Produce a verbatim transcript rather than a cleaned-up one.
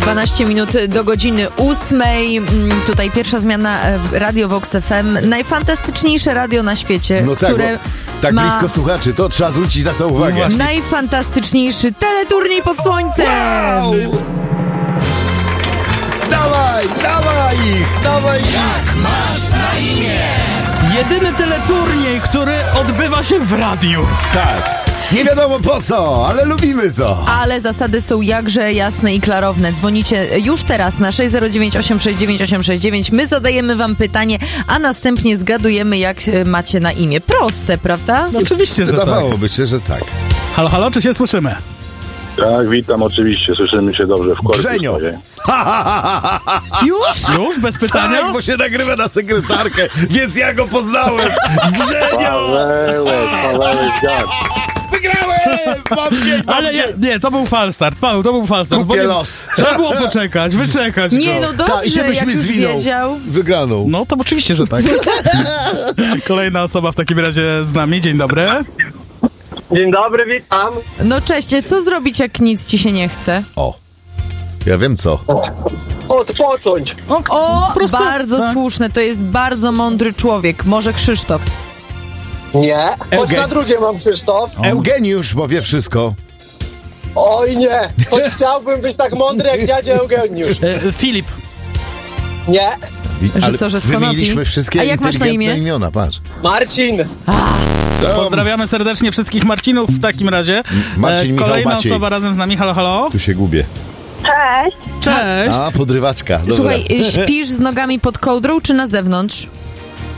dwanaście minut do godziny ósmej. Tutaj pierwsza zmiana, Radio Vox F M. Najfantastyczniejsze radio na świecie, no tak, które tak ma blisko słuchaczy, to trzeba zwrócić na to uwagę. no najfantastyczniejszy teleturniej pod słońcem. Wow! Dawaj, dawaj ich, dawaj ich. Jak masz na imię? Jedyny teleturniej, który odbywa się w radiu. Tak. Nie wiadomo po co, ale lubimy to. Ale zasady są jakże jasne i klarowne. Dzwonicie już teraz na sześć zero dziewięć osiem sześć dziewięć osiem sześć dziewięć. My zadajemy wam pytanie, a następnie zgadujemy, jak macie na imię. Proste, prawda? No, oczywiście, że tak. Wydawałoby się, że tak. Halo, halo, czy się słyszymy? Tak, witam, oczywiście. Słyszymy się dobrze w korku Grzenio. swojej. Już? Już? Bez pytania? Tak, bo się nagrywa na sekretarkę, więc ja go poznałem. Grzenio! Pawełek, Pawełek, jak? Wygrałem! Mam cię, mam Ale cię. nie, nie, to był falstart. Paweł, to był falstart. Kupię bo nie- los. Trzeba było poczekać, wyczekać. Nie, go. no Ta, i dobrze, żebyś jak mi już zwinął wiedział. wygraną. No to oczywiście, że tak. Kolejna osoba w takim razie z nami. Dzień dobry. Dzień dobry, witam. No cześć, co zrobić, jak nic ci się nie chce? O, ja wiem co. Odpocząć. O, proste, bardzo tak. słuszne, to jest bardzo mądry człowiek. Może Krzysztof. Nie. Choć Eugen. na drugie mam Krzysztof. Eugeniusz, bo wie wszystko. Oj nie. Choć chciałbym być tak mądry jak dziadzia Eugeniusz. E, Filip. Nie. I- Że ale co, że z konopi? wymieniliśmy wszystkie A jak masz na inteligentne imię? imiona, patrz. Marcin. Pozdrawiamy serdecznie wszystkich Marcinów w takim razie. Marcin, Michał, Kolejna Maciej. osoba razem z nami. Halo, halo. Tu się gubię. Cześć. Cześć. A, podrywaczka. Dobra. Słuchaj, śpisz z nogami pod kołdrą czy na zewnątrz?